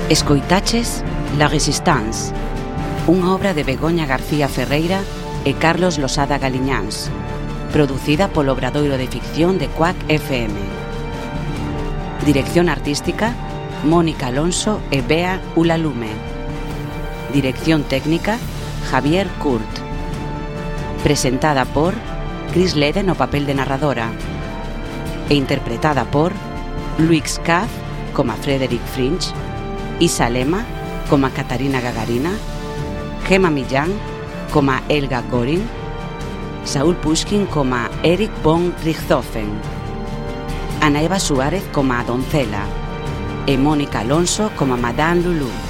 Escoitaches La Resistance, unha obra de Begoña García Ferreira e Carlos Losada Galiñáns, producida polo Obradoiro de Ficción de Quack FM. Dirección artística, Mónica Alonso e Bea Ulalume. Dirección técnica, Javier Kurt. Presentada por Chris Lede no papel de narradora e interpretada por Luix Caz como Frederick Fringe, Isa Lema como Catarina Gagarina, Gemma Millán como Elga Gorin, Saúl Pushkin como Eric von Richthofen, Ana Eva Suárez como a Doncela e Mónica Alonso como Madame Lulu.